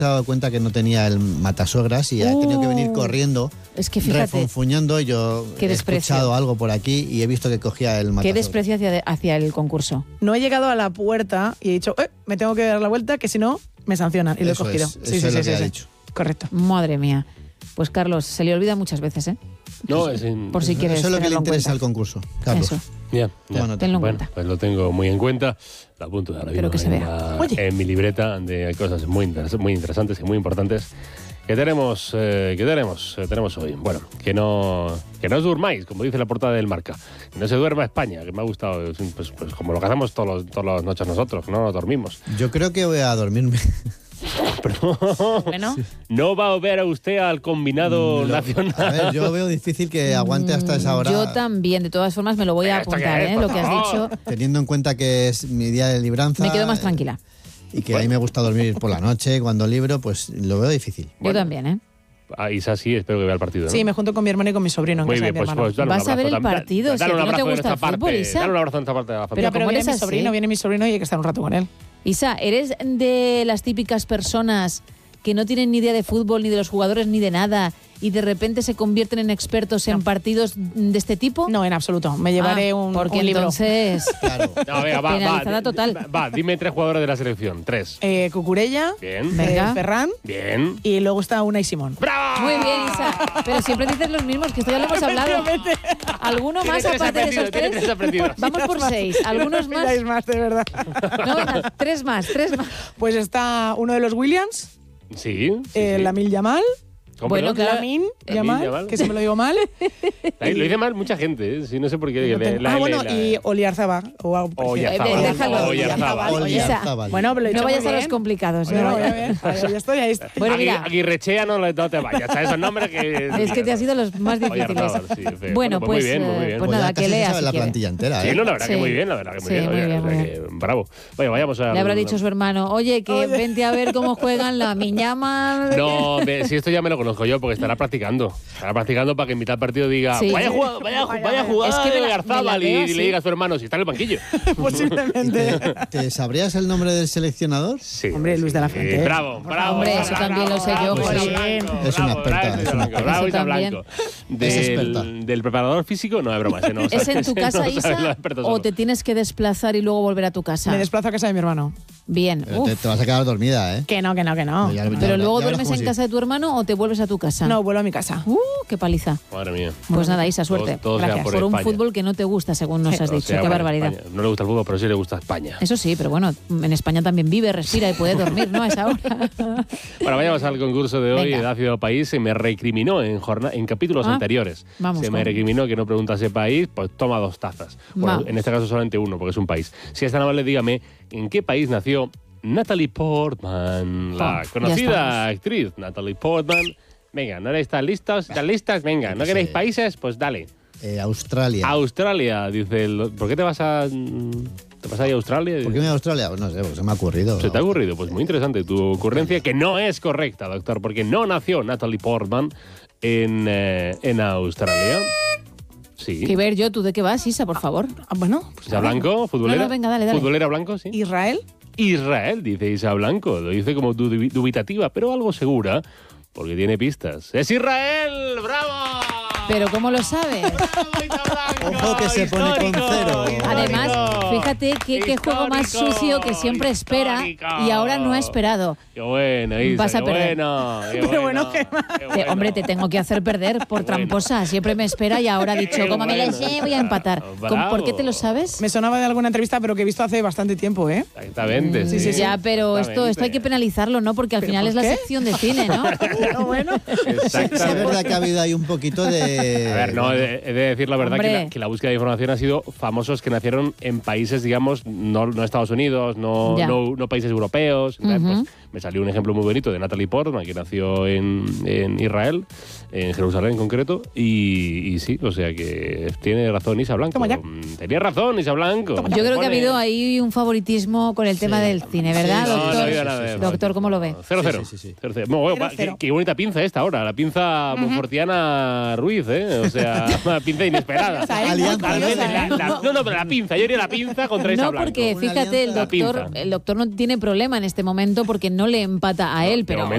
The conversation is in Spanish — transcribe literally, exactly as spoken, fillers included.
se ha dado cuenta que no tenía el matasuegras y uh, ha tenido que venir corriendo, es que fíjate, refunfuñando. Yo he desprecio. escuchado algo por aquí y he visto que cogía el matasuegras. Qué desprecio hacia, hacia el concurso. No he llegado a la puerta y he dicho, eh, me tengo que dar la vuelta, que si no, me sancionan. Y lo eso he cogido. Es, sí, eso sí, es sí, lo que sí, ha sí. dicho. Correcto. Madre mía. Pues Carlos, se le olvida muchas veces, ¿eh? No, es in... Por si quieres. Eso es lo que le interesa al al concurso, Carlos. Eso. Ya, ya. Bueno, tenlo en bueno, cuenta. pues lo tengo muy en cuenta. Lo apunto ahora mismo que se en, vea. la, en mi libreta de cosas muy, interes- muy interesantes y muy importantes que tenemos, eh, que tenemos, eh, tenemos hoy. Bueno, que no, que no os durmáis, como dice la portada del Marca. Que no se duerma España, que me ha gustado, pues, pues como lo que hacemos todos los, todas las noches nosotros, que no nos dormimos. Yo creo que voy a dormirme. Pero bueno. ¿No va a ver a usted al combinado Lo, nacional? A ver, yo veo difícil que aguante hasta esa hora. Yo también, de todas formas, me lo voy a ¿Esto apuntar, qué es, ¿eh? por Lo que has favor? dicho. Teniendo en cuenta que es mi día de libranza. Me quedo más tranquila. Y que a mí me gusta dormir por la noche, cuando libro, pues lo veo difícil. Yo también, ¿eh? Ah, Isa sí, espero que vea el partido, ¿no? Sí, me junto con mi hermano y con mi sobrino en Muy casa bien, de mi pues, hermano. pues dale un Vas a ver abrazo el tam- partido, dale si un a ti no te abrazo en gusta esta el fútbol, parte, Isa. dale un abrazo en esta parte de la Pero, familia. pero ¿cómo viene eres mi así? sobrino, viene mi sobrino y hay que estar un rato con él. Isa, ¿eres de las típicas personas que no tienen ni idea de fútbol, ni de los jugadores, ni de nada, y de repente se convierten en expertos en No. partidos de este tipo? No, en absoluto. Me llevaré Ah, un, porque un libro. entonces Claro. No, venga, va, penalizada va, total. Va, va, dime tres jugadores de la selección. Tres. Eh, Cucurella, Bien. Venga. eh, Ferran Bien. y luego está Unai Simón. ¡Bravo! Muy bien, Isa. Pero siempre dices los mismos, que esto ya lo hemos hablado. ¿Alguno Tiene más tres aparte de aprendidos, esos tiene tres? tres aprendidos. Vamos por seis. ¿Algunos No más? pidáis más, de verdad. No, venga, tres más, tres más. Pues está uno de los Williams, Sí. sí, eh, sí. Lamine Yamal, ¿Cómo, Bueno, perdón? claro. Lamin Lamine Yamal, Yamal. que siempre lo digo mal. Ahí lo dice mal mucha gente, ¿eh? Sí, no sé por qué. No Le- tengo- la ah, L, bueno, la- y Oliarzabal. O algo O parecido. Yarzábal. Eh, déjalo. O Yarzábal. Oli Isa. Arzabal. Bueno, pero lo he No hecho vayas muy a los bien. complicados. Bueno, no voy a vayas. ver. Ahí estoy, ahí estoy. Bueno, Agui- mira. Aguirrechea no, le- no te vayas. ¿Sabes esos nombres que...? Es que te has ido los más difíciles. Oyarzábal, sí, feo. Bueno, muy pues, bien, muy eh, bien. pues Pues nada, ya que casi se lea sabe si la quiere. plantilla entera, Sí, ¿eh? no, la verdad Sí. que muy bien, la verdad que muy Sí, bien. muy Oye, bien, o sea muy que, bravo. Oye, vayamos a... Le habrá dicho su hermano, oye, que Oye. vente a ver cómo juegan la Miñama. No, ve, si esto ya me lo conozco yo, porque estará practicando. Estará practicando para que en mitad del partido diga, Sí. vaya jugada, vaya, Vaya, vaya vaya. jugada Es que me de la- Garzábal, me la y, veo y le así. diga a su hermano, si está en el banquillo. Posiblemente. ¿Te sabrías el nombre del seleccionador? Sí. Hombre, Luis de la sí. Fuente. Bravo, bravo. Hombre, bravo, eso también lo sé yo, bravo, Jolín. Isa Blanco, Es una bravo, experta, bravo, es Isa una Blanco, experta. bravo, Eso Isa también. Blanco. Es experta. Del, del preparador físico, no es broma. ese no, ¿Es en tu ese casa, no sabe Isa, los expertos o solo. te tienes que desplazar y luego volver a tu casa? Me desplazo a casa de mi hermano. Bien. Pero Uf. te, te vas a quedar dormida, ¿eh? Que no, que no, que no. Ya- ya- Pero ya- luego ya verás duermes cómo en sí. casa de tu hermano o te vuelves a tu casa. No, vuelvo a mi casa. Uh, qué paliza. Madre mía. Pues nada, Isa, suerte. Todo- todo sea Gracias. por Por un España. fútbol que no te gusta, según nos has O dicho. sea, Qué bueno, barbaridad. España. No le gusta el fútbol, pero sí le gusta España. Eso sí, pero bueno, en España también vive, respira y puede dormir, ¿no? A esa hora. Bueno, vayamos al concurso de hoy. Venga. Edacio País se me recriminó en, jorna- en capítulos Ah, anteriores. vamos se me con- recriminó que no preguntase país, pues toma dos tazas. Bueno, Vamos. en este caso solamente uno, porque es un país. Si es tan amable, dígame, ¿en qué país nació Natalie Portman? La Oh, ya conocida estamos. actriz Natalie Portman. Venga, ¿no erais tan listos? ¿Tan listas? Venga, ¿no Sí. queréis países? Pues dale. Eh, Australia. Australia, dice el... ¿Por qué te vas a... ¿Te vas a ir a Australia? ¿Por qué me voy a Australia? Pues no sé, porque se me ha ocurrido. ¿Se te ha ocurrido? Pues muy interesante tu ocurrencia, que no es correcta, doctor, porque no nació Natalie Portman en, eh, en Australia. Sí. Que ver yo, ¿tú de qué vas, Isa, por favor? Ah, bueno, pues Isa Blanco, futbolera. No, no, venga, dale, dale. Futbolera Blanco, sí. Israel. Israel, dice Isa Blanco. Lo dice como dubi- dubitativa, pero algo segura, porque tiene pistas. ¡Es Israel! ¡Bravo! Pero ¿cómo lo sabes? ¡Bravo, Isa Blanco! Ojo que se pone con Histórico, cero. histórico. Además, fíjate qué, qué juego más Histórico, sucio que siempre espera histórico. y ahora no ha esperado. ¡Qué bueno, Isa! Vas a qué perder. bueno, qué Pero bueno, bueno, Gemma. qué Te- bueno. hombre, te tengo que hacer perder por Qué bueno. tramposa. Siempre me espera y ahora ha dicho, Qué como me la bueno. sé, voy a empatar. ¿Con- ¿Por qué te lo sabes? Me sonaba de alguna entrevista, pero que he visto hace bastante tiempo, ¿eh? Exactamente, sí. sí, sí. Ya, pero esto, esto hay que penalizarlo, ¿no? Porque al ¿Pero final por es la qué? sección de cine, ¿no? No, bueno. Sí, es Exactamente. verdad que ha habido ahí un poquito de... A ver, no, he de, he de decir la verdad que Hombre. la, que la búsqueda de información ha sido famosos que nacieron en países, digamos, no, no Estados Unidos, no, Ya. no, no países europeos. Entonces, Ujú. pues, me salió un ejemplo muy bonito de Natalie Portman, que nació en, en Israel, en Jerusalén en concreto, y, y sí, o sea que tiene razón Isa Blanco. Toma ya. Mm, Tenía razón Isa Blanco. Yo creo que ha Pone- habido ahí un favoritismo con el tema Sí. del cine, ¿verdad, Sí, No, no doctor? ha habido nada de- Doctor, ¿cómo lo ve? Cero, cero. Sí, sí, sí. Cero, cero. Bueno, bueno, Cero, va, cero. Qué, qué bonita pinza esta ahora, la pinza monfortiana Ruiz, ¿eh? O sea, una pinza inesperada. Esa, ¿eh? Alianza, Totalmente, Curiosa, la- ¿eh? la- no, no, pero la pinza, yo iría la pinza contra Isa No, Blanco. porque Una fíjate, el alianza. doctor, La pinza. el doctor no tiene problema en este momento porque no le empata a él, de pero momento